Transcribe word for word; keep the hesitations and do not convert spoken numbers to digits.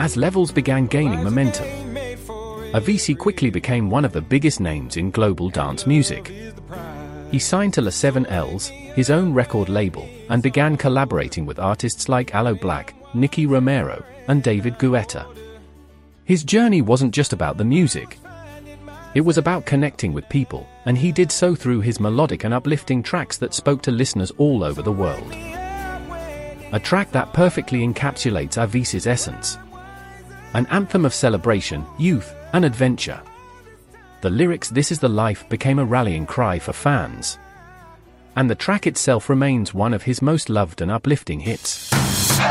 As levels began gaining momentum, Avicii quickly became one of the biggest names in global dance music. He signed to La Seven Ls, his own record label, and began collaborating with artists like Aloe Blacc, Nicky Romero, and David Guetta. His journey wasn't just about the music. It was about connecting with people, and he did so through his melodic and uplifting tracks that spoke to listeners all over the world. A track that perfectly encapsulates Avicii's essence. An anthem of celebration, youth, and adventure. The lyrics "This is the life" became a rallying cry for fans. And the track itself remains one of his most loved and uplifting hits.